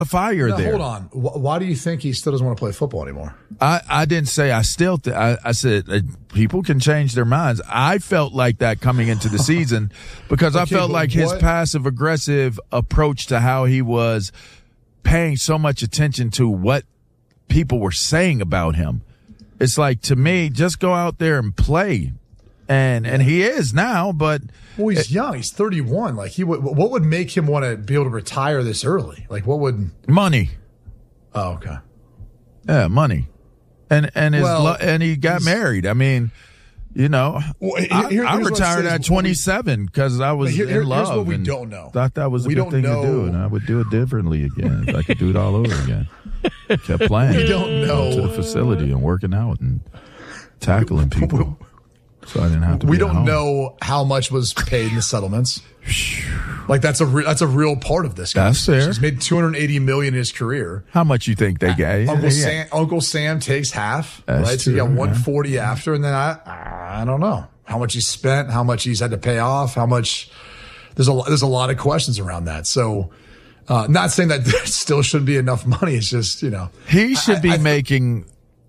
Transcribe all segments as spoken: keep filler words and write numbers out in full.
fire now, there. Hold on. Why do you think he still doesn't want to play football anymore? I, I didn't say I still th- I, I said uh, people can change their minds. I felt like that coming into the season because okay, I felt like his passive aggressive approach to how he was paying so much attention to what people were saying about him. It's like, to me, just go out there and play. And and he is now, but well, he's it, young. He's thirty-one. Like he would, what would make him want to be able to retire this early? Like what would money? Oh, okay. Yeah, money. And and his well, lo- and he got married. I mean, you know, well, here, here, I, I retired at twenty-seven because I was here, in love. Here's what we and don't know. Thought that was a we good thing know. to do, and I would do it differently again. If I could do it all over again. Kept playing. We don't know to the facility and working out and tackling people. So I didn't have to. We be don't at home. know how much was paid in the settlements. Like that's a re- that's a real part of this. That's fair. He's made two hundred eighty million dollars in his career. How much you think they got? Uncle yeah. Sam, Uncle Sam takes half, That's right? True, so you got man. one hundred forty after, and then I I don't know how much he spent, how much he's had to pay off, how much. There's a there's a lot of questions around that. So, uh, not saying that there still shouldn't be enough money. It's just, you know, he should I, be I, making.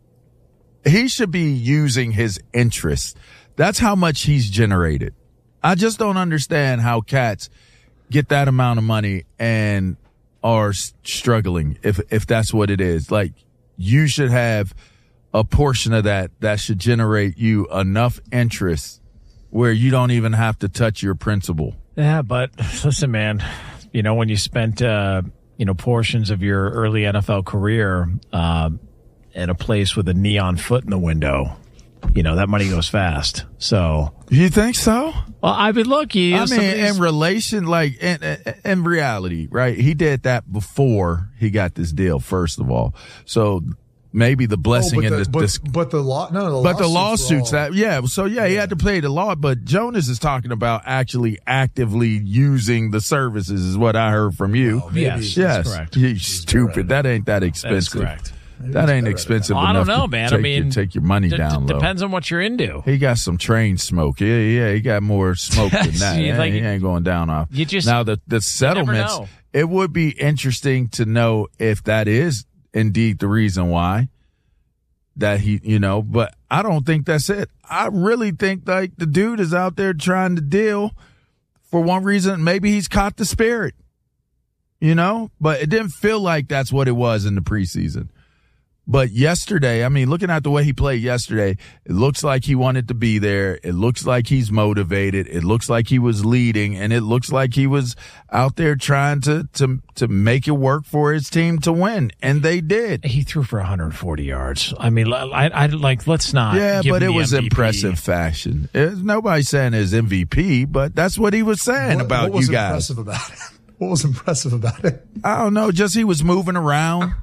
He should be using his interest. That's how much he's generated. I just don't understand how cats get that amount of money and are struggling if if that's what it is. Like, you should have a portion of that that should generate you enough interest where you don't even have to touch your principal. Yeah, but listen, man, you know, when you spent, uh, you know, portions of your early N F L career uh, in a place with a neon foot in the window, you know, that money goes fast. So you think so? Well, I mean, look, you know, I mean, in relation, like in, in reality, right? He did that before he got this deal, first of all. So maybe the blessing oh, in the, this, but, this, but the law, no, the but the lawsuits, lawsuits that, yeah. So yeah, he had to play the law, but Jonas is talking about actually actively using the services is what I heard from you. Oh, maybe, yes. Yes. Correct. You stupid. That ain't that expensive. That is correct. That ain't expensive well, enough I don't know, to man. take, I mean, your, take your money d- down d- low. Depends on what you're into. He got some train smoke. Yeah, yeah. He got more smoke than that. See, yeah, like, he ain't going down off. You just, now, the, the settlements, it would be interesting to know if that is indeed the reason why that he, you know, but I don't think that's it. I really think like the dude is out there trying to deal for one reason. Maybe he's caught the spirit, you know, but it didn't feel like that's what it was in the preseason. But yesterday, I mean, looking at the way he played yesterday, it looks like he wanted to be there. It looks like he's motivated. It looks like he was leading, and it looks like he was out there trying to to to make it work for his team to win, and they did. He threw for one hundred forty yards. I mean, I, I like let's not. Yeah, give but him it was M V P. impressive fashion. It, nobody's saying his M V P, but that's what he was saying what, about what was you guys. Impressive about it? What was impressive about it? I don't know. Just he was moving around.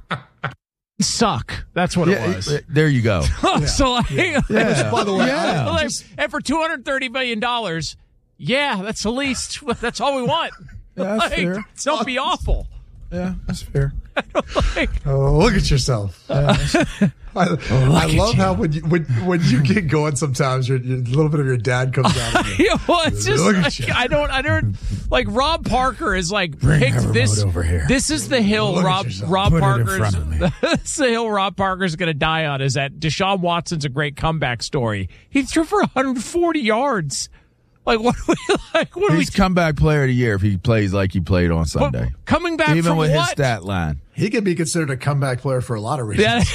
Suck. That's what yeah, it was. It, there you go. Yeah. so like, yeah. yeah. By the way, yeah. I, like, just, and for two hundred thirty million dollars, yeah, that's the least. That's all we want. Yeah, that's like, fair. Don't be awful. Yeah, that's fair. like, oh, look at yourself. Yeah. I, I love how when you when when you get going, sometimes your, your, a little bit of your dad comes out. Of you. well, it's just Look at like, you. I don't, I don't like Rob Parker is like Bring picked her this. remote over here. This is the hill Look at Rob yourself. Rob Put it in Parker's. front of me. This is the hill Rob Parker's going to die on. Is that Deshaun Watson's a great comeback story? He threw for one hundred forty yards. Like what? Are we, like what? He's are we, comeback player of the year if he plays like he played on Sunday. what, coming back even from with what? his stat line. He could be considered a comeback player for a lot of reasons.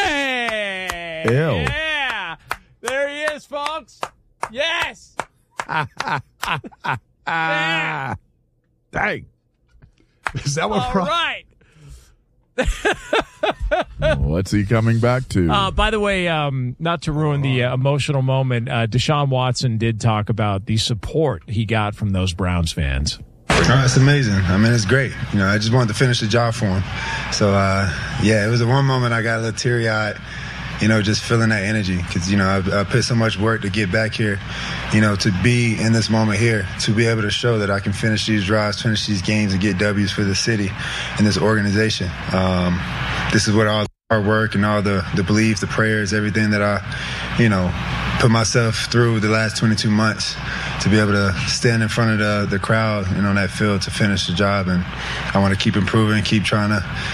Yeah. Ew. Yeah. There he is, folks. Yes. yeah. Dang. Is that what? All Pro- right. What's he coming back to? Uh, by the way, um, not to ruin the uh, emotional moment, uh, Deshaun Watson did talk about the support he got from those Browns fans. Oh, it's amazing. I mean, it's great. You know, I just wanted to finish the job for him. So, uh, yeah, it was the one moment I got a little teary-eyed, you know, just feeling that energy. Because, you know, I, I put so much work to get back here, you know, to be in this moment here, to be able to show that I can finish these drives, finish these games, and get W's for the city and this organization. Um, this is what all the hard work and all the, the belief, the prayers, everything that I, you know, put myself through the last twenty-two months to be able to stand in front of the, the crowd and on that field to finish the job. And I want to keep improving, keep trying to